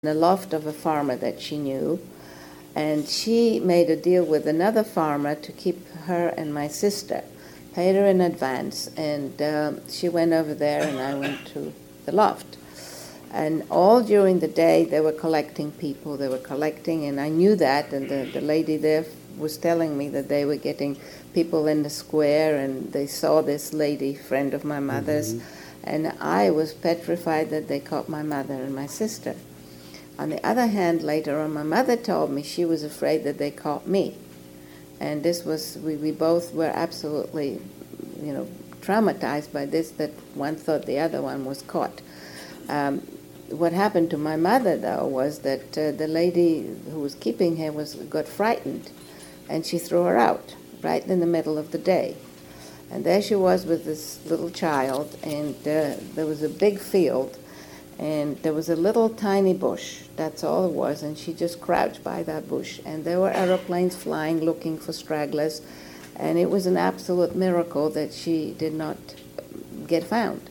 the loft of a farmer that she knew, and she made a deal with another farmer to keep her and my sister, paid her in advance, and she went over there and I went to the loft. And all during the day they were collecting people, and I knew that, and the lady there was telling me that they were getting people in the square, and they saw this lady, friend of my mother's, and I was petrified that they caught my mother and my sister. On the other hand, later on, my mother told me she was afraid that they caught me. And this was, we both were absolutely, traumatized by this, that one thought the other one was caught. What happened to my mother, though, was that the lady who was keeping her got frightened, and she threw her out right in the middle of the day. And there she was with this little child, and there was a big field, and there was a little tiny bush. That's all it was, and she just crouched by that bush. And there were aeroplanes flying looking for stragglers, and it was an absolute miracle that she did not get found.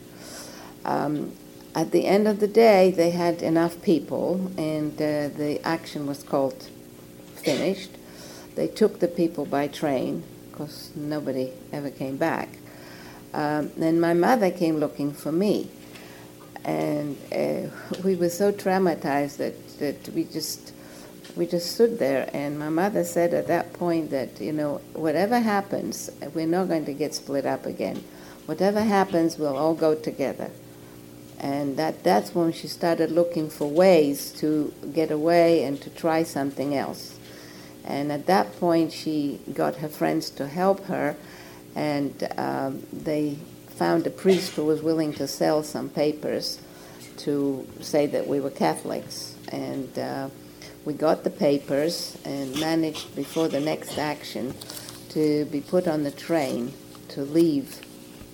At the end of the day, they had enough people, and the action was called finished. They took the people by train, because nobody ever came back. Then my mother came looking for me. And we were so traumatized that we just stood there. And my mother said at that point that, whatever happens, we're not going to get split up again. Whatever happens, we'll all go together. And that's when she started looking for ways to get away and to try something else. And at that point, she got her friends to help her, and they found a priest who was willing to sell some papers to say that we were Catholics. And we got the papers and managed before the next action to be put on the train to leave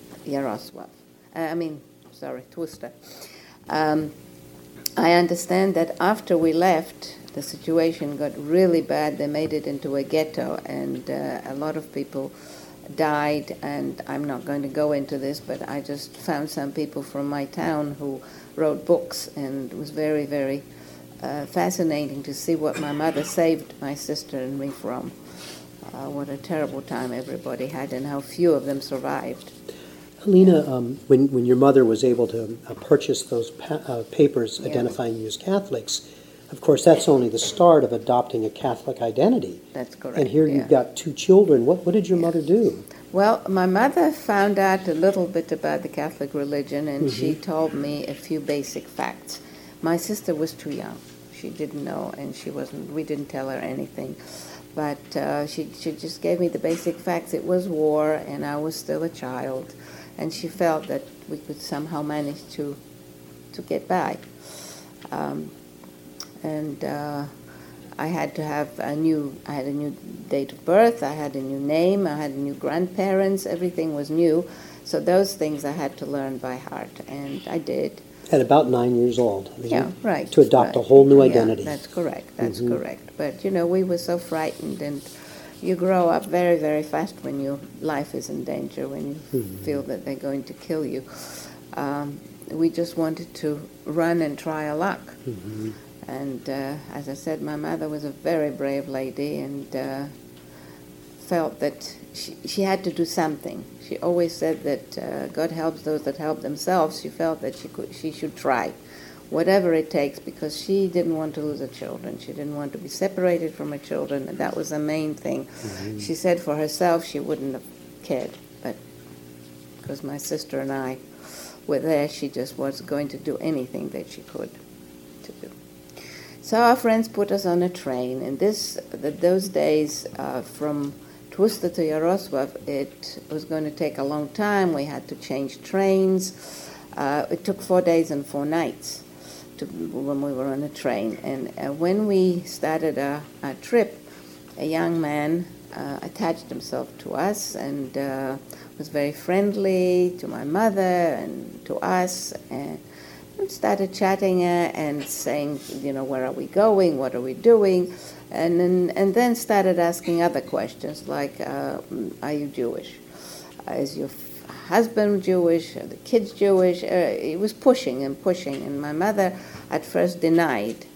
Twister. I understand that after we left, the situation got really bad. They made it into a ghetto, and a lot of people died, and I'm not going to go into this, but I just found some people from my town who wrote books, and it was very, very fascinating to see what my mother saved my sister and me from. What a terrible time everybody had, and how few of them survived. Helena, when your mother was able to purchase those papers identifying you as Catholics, of course, that's only the start of adopting a Catholic identity. That's correct. And here you've got two children. What did your mother do? Well, my mother found out a little bit about the Catholic religion, and she told me a few basic facts. My sister was too young. She didn't know, and we didn't tell her anything. But she just gave me the basic facts. It was war, and I was still a child, and she felt that we could somehow manage to get by. I had a new date of birth, I had a new name, I had new grandparents, everything was new. So those things I had to learn by heart, and I did. At about 9 years old. Right. To adopt a whole new identity. Yeah, that's correct, correct. But, we were so frightened, and you grow up very, very fast when your life is in danger, when you feel that they're going to kill you. We just wanted to run and try our luck. And as I said, my mother was a very brave lady, and felt that she had to do something. She always said that God helps those that help themselves. She felt that she should try, whatever it takes, because she didn't want to lose her children. She didn't want to be separated from her children, and that was the main thing. She said for herself she wouldn't have cared, but because my sister and I were there, she just was going to do anything that she could to do. So our friends put us on a train, and those days from Twister to Yaroslavl, it was going to take a long time. We had to change trains. It took 4 days and 4 nights when we were on a train. And when we started our trip, a young man attached himself to us and was very friendly to my mother and to us, and started chatting and saying, where are we going, what are we doing, and then started asking other questions like, are you Jewish? Is your husband Jewish? Are the kids Jewish? He was pushing and pushing, and my mother at first denied